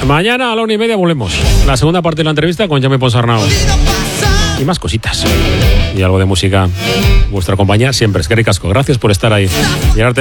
Mañana a la 1:30 volvemos. La segunda parte de la entrevista con Jaume Ponsarnau. Y más cositas. Y algo de música. Vuestra compañía siempre. Eskerrik asko. Gracias por estar ahí.